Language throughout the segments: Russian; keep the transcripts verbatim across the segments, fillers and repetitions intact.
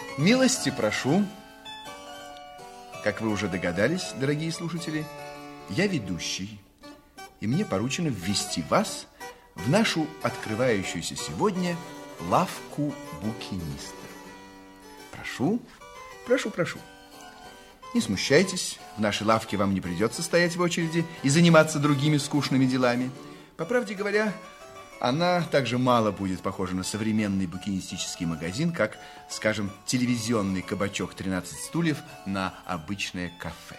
Милости прошу. Как вы уже догадались, дорогие слушатели, я ведущий, и мне поручено ввести вас в нашу открывающуюся сегодня лавку букиниста. Прошу, прошу, прошу. Не смущайтесь, в нашей лавке вам не придется стоять в очереди и заниматься другими скучными делами. По правде говоря, она также мало будет похожа на современный букинистический магазин, как, скажем, телевизионный кабачок тринадцать стульев на обычное кафе.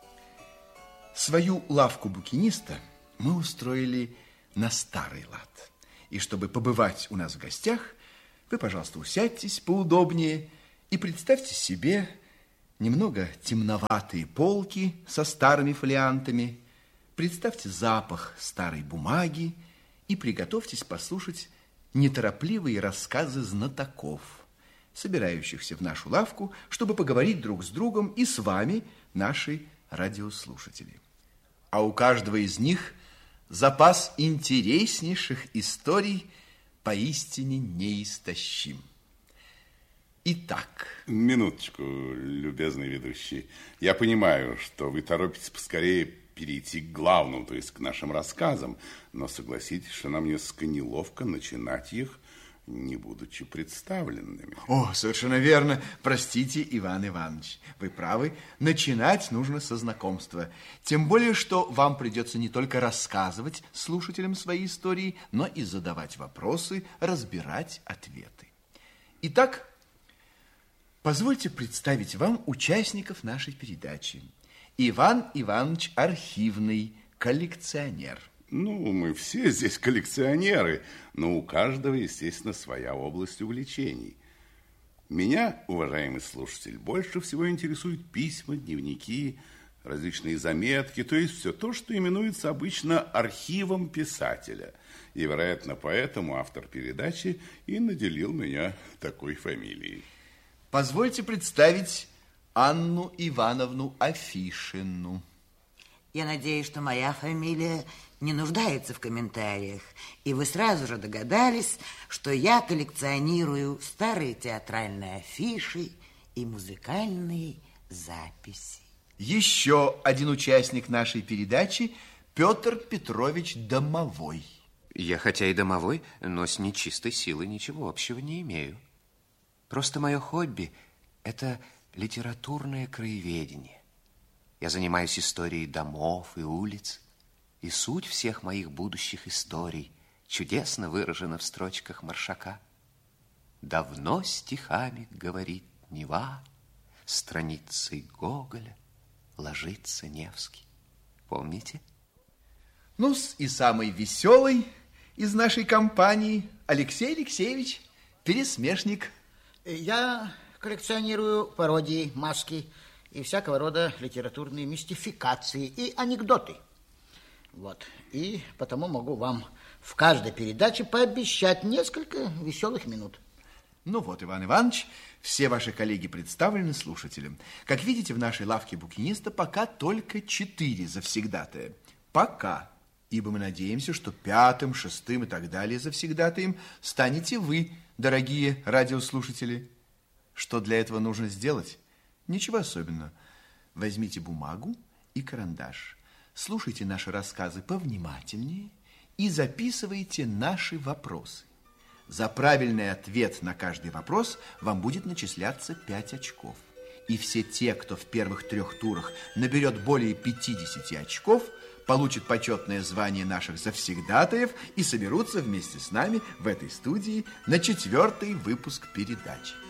Свою лавку букиниста мы устроили на старый лад. И чтобы побывать у нас в гостях, вы, пожалуйста, усядьтесь поудобнее и представьте себе немного темноватые полки со старыми фолиантами, представьте запах старой бумаги и приготовьтесь послушать неторопливые рассказы знатоков, собирающихся в нашу лавку, чтобы поговорить друг с другом и с вами, наши радиослушатели. А у каждого из них запас интереснейших историй поистине неистощим. Итак. Минуточку, любезный ведущий. Я понимаю, что вы торопитесь поскорее перейти к главному, то есть к нашим рассказам, но согласитесь, что нам несколько неловко начинать их, не будучи представленными. О, совершенно верно. Простите, Иван Иванович, вы правы. Начинать нужно со знакомства. Тем более, что вам придется не только рассказывать слушателям свои истории, но и задавать вопросы, разбирать ответы. Итак, позвольте представить вам участников нашей передачи. Иван Иванович Архивный, коллекционер. Ну, мы все здесь коллекционеры, но у каждого, естественно, своя область увлечений. Меня, уважаемый слушатель, больше всего интересуют письма, дневники, различные заметки, то есть все то, что именуется обычно архивом писателя. И, вероятно, поэтому автор передачи и наделил меня такой фамилией. Позвольте представить Анну Ивановну Афишину. Я надеюсь, что моя фамилия не нуждается в комментариях, и вы сразу же догадались, что я коллекционирую старые театральные афиши и музыкальные записи. Еще один участник нашей передачи Петр Петрович Домовой. Я хотя и домовой, но с нечистой силой ничего общего не имею. Просто мое хобби – это литературное краеведение. Я занимаюсь историей домов и улиц, и суть всех моих будущих историй чудесно выражена в строчках Маршака. Давно стихами говорит Нева, страницей Гоголя ложится Невский. Помните? Ну, и самый веселый из нашей компании Алексей Алексеевич Пересмешник. Я коллекционирую пародии, маски и всякого рода литературные мистификации и анекдоты. Вот. И потому могу вам в каждой передаче пообещать несколько веселых минут. Ну вот, Иван Иванович, все ваши коллеги представлены слушателям. Как видите, в нашей лавке букиниста пока только четыре завсегдатая. Пока. Ибо мы надеемся, что пятым, шестым и так далее завсегдатаем станете вы, дорогие радиослушатели. Что для этого нужно сделать? Ничего особенного. Возьмите бумагу и карандаш. Слушайте наши рассказы повнимательнее и записывайте наши вопросы. За правильный ответ на каждый вопрос вам будет начисляться пять очков. И все те, кто в первых трех турах наберет более пятидесяти очков, получат почетное звание наших завсегдатаев и соберутся вместе с нами в этой студии на четвертый выпуск передачи.